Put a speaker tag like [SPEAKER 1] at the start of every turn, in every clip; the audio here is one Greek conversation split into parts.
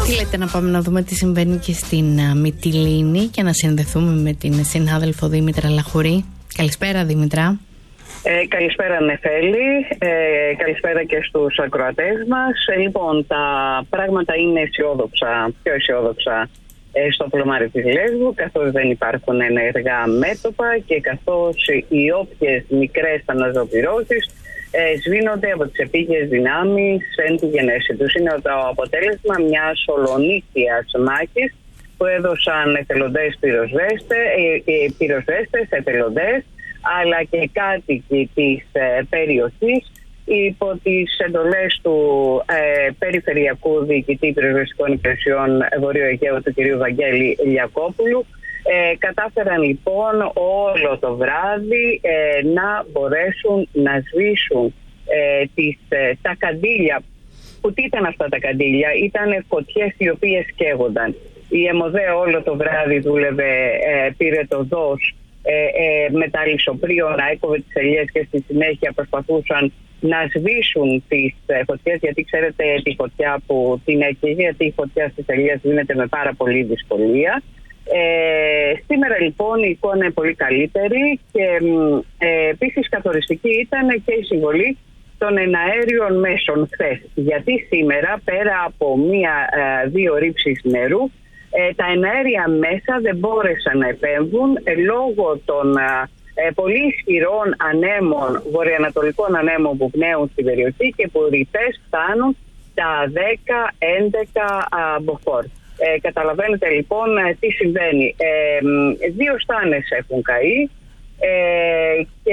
[SPEAKER 1] Τι λέτε να πάμε να δούμε τι συμβαίνει και στην Μυτιλήνη και να συνδεθούμε με την συνάδελφο Δήμητρα Λαχουρή. Καλησπέρα Δήμητρα.
[SPEAKER 2] Καλησπέρα Νεφέλη, καλησπέρα και στους ακροατές μας. Λοιπόν, τα πράγματα είναι πιο αισιόδοξα στο πλωμάρι της Λέσβου, καθώς δεν υπάρχουν ενεργά μέτωπα και καθώς οι όποιες μικρές αναζωπυρώσεις σβήνονται από τις επίγειες δυνάμεις εν τη γενέση τους. Είναι το αποτέλεσμα μιας ολονύχτιας μάχης που έδωσαν εθελοντές πυροσβέστες, εθελοντές, αλλά και κάτοικοι της περιοχής υπό τις εντολές του Περιφερειακού Διοικητή Πυροσβεστικών Υπηρεσιών Βορείου Αιγαίου του κ. Βαγγέλη Λιακόπουλου. Κατάφεραν λοιπόν όλο το βράδυ να μπορέσουν να σβήσουν τα καντήλια. Που τι ήταν αυτά τα καντήλια? Ήταν φωτιές οι οποίες καίγονταν. Η ΕΜΟΔΕ όλο το βράδυ δούλευε, πήρε το ΔΟΣ με τα λησοπρίωνα, έκοβε τις ελιές και στη συνέχεια προσπαθούσαν να σβήσουν τις φωτιές, γιατί ξέρετε τη φωτιά που την έκαιγε, γιατί η φωτιά στις ελιές γίνεται με πάρα πολύ δυσκολία. Σήμερα λοιπόν η εικόνα είναι πολύ καλύτερη και επίσης καθοριστική ήταν και η συμβολή των εναέριων μέσων χθες. Γιατί σήμερα πέρα από μία-δύο ρήψεις νερού τα εναέρια μέσα δεν μπόρεσαν να επέμβουν λόγω των πολύ ισχυρών ανέμων, βορειοανατολικών ανέμων που πνέουν στην περιοχή και που ρητές φτάνουν τα 10-11 μποφόρ. Καταλαβαίνετε λοιπόν τι συμβαίνει. 2 στάνες έχουν καεί και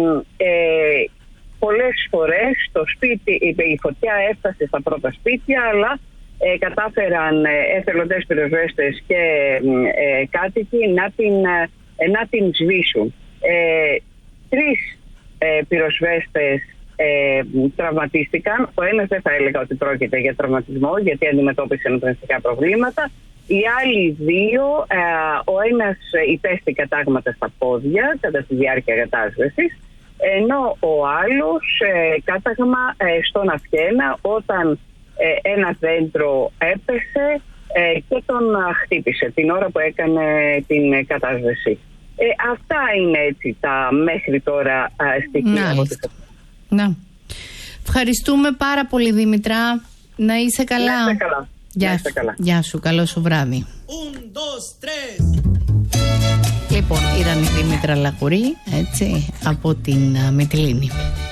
[SPEAKER 2] πολλές φορές η φωτιά έφτασε στα πρώτα σπίτια, αλλά κατάφεραν εθελοντές πυροσβέστες και κάτοικοι να την σβήσουν. 3 πυροσβέστες τραυματίστηκαν. Ο ένας δεν θα έλεγα ότι πρόκειται για τραυματισμό, γιατί αντιμετώπισε νοσηλευτικά προβλήματα. Οι άλλοι 2, ο ένας υπέστη κατάγματα στα πόδια κατά τη διάρκεια κατάσβεσης, ενώ ο άλλος κάταγμα στον αυχένα όταν ένα δέντρο έπεσε και τον χτύπησε την ώρα που έκανε την κατάσβεση. Αυτά είναι έτσι τα μέχρι τώρα στοιχεία.
[SPEAKER 1] Να. Ευχαριστούμε πάρα πολύ Δήμητρα. Να είσαι καλά.
[SPEAKER 2] Να είστε καλά.
[SPEAKER 1] Γεια σου, καλό σου βράδυ. 1, 2, 3. Λοιπόν, ήταν η Δήμητρα Λαχουρή, έτσι, από την Μυτιλήνη.